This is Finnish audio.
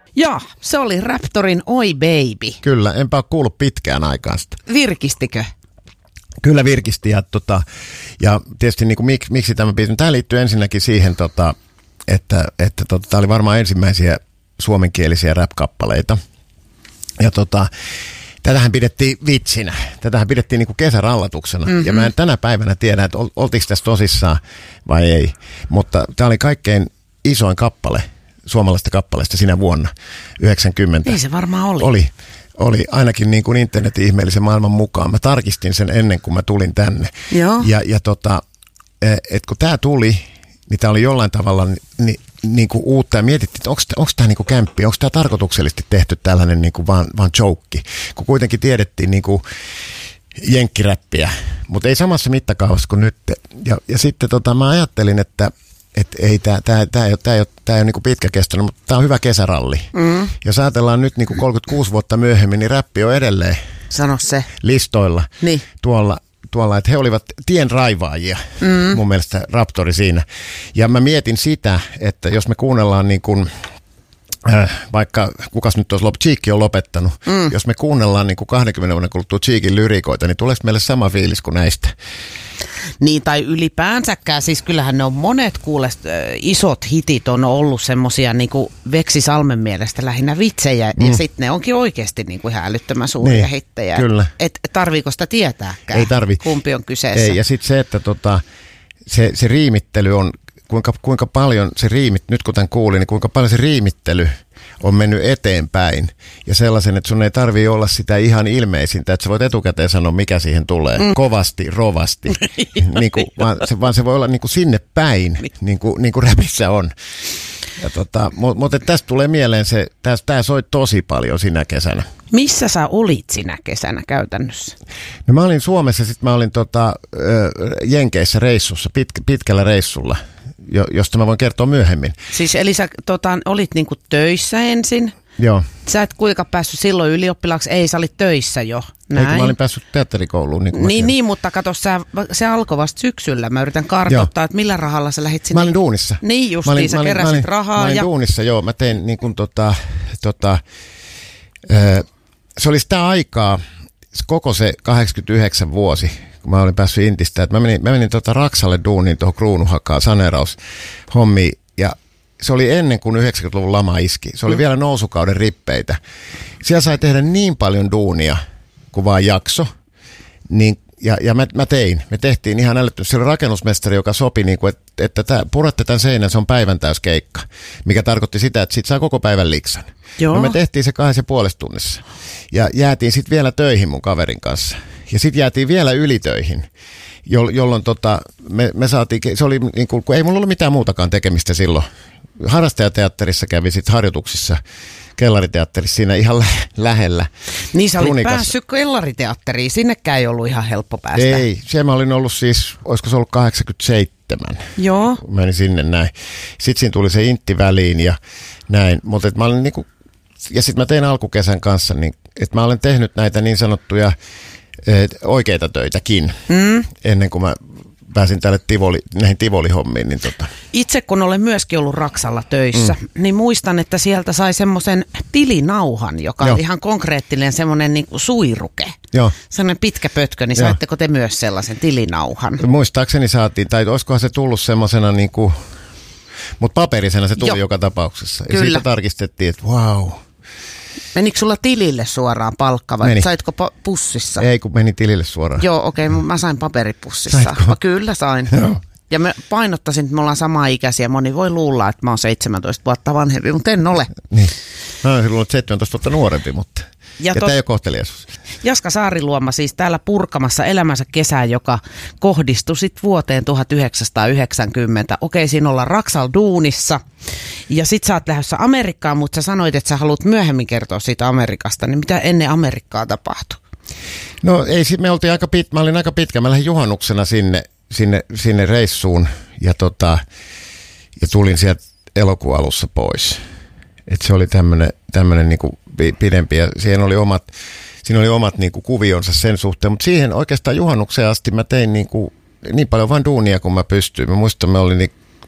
Joo, se oli Raptorin Oi Baby. Kyllä, enpä ole kuullut pitkään aikaan sitä. Virkistikö? Kyllä virkisti ja tietysti niin kuin, miksi tämä biisi. Tämä liittyy ensinnäkin siihen, että tämä oli varmaan ensimmäisiä suomenkielisiä rap-kappaleita. Ja tätähän pidettiin vitsinä. Tätähän pidettiin niin kuin kesärallatuksena. Mm-hmm. Ja mä en tänä päivänä tiedä, että oltiinko tässä tosissaan vai ei. Mutta tämä oli kaikkein isoin kappale suomalaisesta kappaleesta sinä vuonna 90. Niin se varmaan oli. Oli ainakin niin kuin internetin ihmeellisen maailman mukaan. Mä tarkistin sen ennen kuin mä tulin tänne. Joo. Et kun tää tuli, niin tää oli jollain tavalla niin kuin uutta ja mietittiin, että onko tämä niin kuin kämppi, onko tämä tarkoituksellisesti tehty tällainen niin kuin vaan joke, kun kuitenkin tiedettiin niin kuin jenkkiräppiä, mutta ei samassa mittakaavassa kuin nyt. Ja sitten mä ajattelin, että ei tämä ei ole niin kuin pitkäkestoinen, mutta tämä on hyvä kesäralli. Mm. Jos ajatellaan nyt niin kuin 36 vuotta myöhemmin, niin räppi on edelleen sano se listoilla niin. Tuolla, että he olivat tien raivaajia, mun mielestä Raptori siinä. Ja mä mietin sitä, että jos me kuunnellaan niin kuin, vaikka kukas nyt olisi Cheekki on lopettanut, jos me kuunnellaan niin kuin 20 vuoden kuluttua Cheekin lyrikoita, niin tuleeko meille sama fiilis kuin näistä? Niin, tai ylipäänsäkään, siis kyllähän ne on monet isot hitit on ollut semmosia niinku Veksi Salmen mielestä lähinnä vitsejä, ja sitten ne onkin oikeasti niinku ihan älyttömän suuria niin, hittejä. Kyllä. Tarviiko sitä tietääkään? Ei tarvi. Kumpi on kyseessä? Ei, ja sitten se, että se riimittely on, kuinka paljon se nyt kun tämän kuulin, niin kuinka paljon se riimittely on mennyt eteenpäin. Ja sellaisen, että sun ei tarvitse olla sitä ihan ilmeisintä, että sä voit etukäteen sanoa, mikä siihen tulee. Kovasti, rovasti. vaan se voi olla niin kuin sinne päin, niin kuin räpissä on. Mutta tästä tulee mieleen se, tämä soi tosi paljon sinä kesänä. Missä sä olit sinä kesänä käytännössä? No mä olin Suomessa, sitten mä olin Jenkeissä reissussa, pitkällä reissulla, josta mä voin kertoa myöhemmin. Siis eli sä olit niinku töissä ensin? Joo. Sä et kuinka päässyt silloin ylioppilaaksi? Ei, sä olit töissä jo. Näin. Eikö mä olin päässyt teatterikouluun? Niin, mutta kato, se alkoi vasta syksyllä. Mä yritän kartoittaa, että millä rahalla sä lähdit sinne. Mä olin duunissa. Niin justiin, sä keräsit rahaa. Mä olin duunissa, joo. Mä tein niin kuin se oli sitä aikaa, koko se 89 vuosi, kun mä olin päässyt Intistä, että mä menin Raksalle duuniin tuohon kruunuhakaan saneeraushommiin, ja se oli ennen kuin 90-luvun lama iski. Se oli vielä nousukauden rippeitä. Siellä sai tehdä niin paljon duunia, kuin vaan jakso, niin, ja me tehtiin ihan älyttömästi. Se oli rakennusmestari, joka sopi, niin kuin, että puratte tämän seinän, se on päivän täyskeikka, mikä tarkoitti sitä, että sit saa koko päivän liksan. No me tehtiin se 2,5 tunnissa. Ja jäätiin sitten vielä töihin mun kaverin kanssa. Ja sitten jäätiin vielä ylitöihin, jolloin me saatiin, se oli niin kuin, kun ei mulla ollut mitään muutakaan tekemistä silloin. Harrastajateatterissa kävi sitten harjoituksissa, kellariteatterissa siinä ihan lähellä. Niin sä olit päässyt kellariteatteriin, sinnekään ei ollut ihan helppo päästä. Ei, siellä mä olin ollut siis, olisiko se ollut 87. Joo. Menin sinne näin. Sitten siinä tuli se intti väliin ja näin, mutta mä olin niinku, ja sitten mä tein alkukesän kanssa, niin että mä olen tehnyt näitä niin sanottuja oikeita töitäkin, ennen kuin mä pääsin tälle näihin Tivoli-hommiin. Niin Itse kun olen myöskin ollut Raksalla töissä, niin muistan, että sieltä sai semmoisen tilinauhan, joka on ihan konkreettinen semmoinen niin kuin suiruke. Joo. Sellainen pitkä pötkö, niin saitteko te myös sellaisen tilinauhan? Muistaakseni saatiin, tai olisikohan se tullut semmoisena niin kuin, mutta paperisena se tuli joka tapauksessa. Ja siitä tarkistettiin, että wow. Menikö sulla tilille suoraan palkka vai saitko pussissa? Ei, kun meni tilille suoraan. Joo, okei, mä sain paperipussissa. Kyllä sain. Joo. Ja mä painottaisin, että me ollaan samaa ikäisiä. Moni voi luulla, että mä oon 17 vuotta vanhempi, mutta en ole. Niin. Mä oon silloin 17 vuotta nuorempi, mutta ja tämä ei ole kohteliaisuus. Jaska Saariluoma siis täällä purkamassa elämänsä kesää, joka kohdistui sitten vuoteen 1990. Okei, siinä ollaan Raksal duunissa. Ja sit sä oot lähdössä Amerikkaan, mutta sä sanoit, että sä haluat myöhemmin kertoa siitä Amerikasta. Niin mitä ennen Amerikkaa tapahtui? No ei, me oltiin mä olin aika pitkä. Mä lähdin juhannuksena sinne reissuun ja tulin sieltä elokuun alussa pois. Et se oli tämmönen niinku pidempi ja siinä oli omat niinku kuvionsa sen suhteen, mutta siihen oikeastaan juhannukseen asti mä tein niin paljon vain duunia kun mä pystyin. Mä muistan, me oli